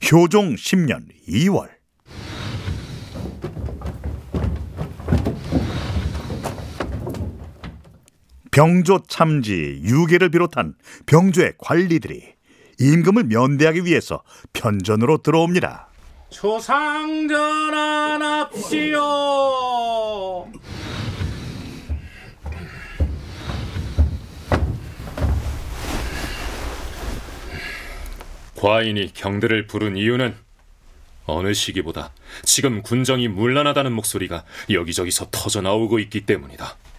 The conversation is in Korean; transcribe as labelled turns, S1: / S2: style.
S1: 효종 10년 2월 병조 참지 유계를 비롯한 병조의 관리들이 임금을 면대하기 위해서 편전으로 들어옵니다.
S2: 초상전환합시오.
S3: 과인이 경들을 부른 이유는 어느 시기보다 지금 군정이 문란하다는 목소리가 여기저기서 터져나오고 있기 때문이다.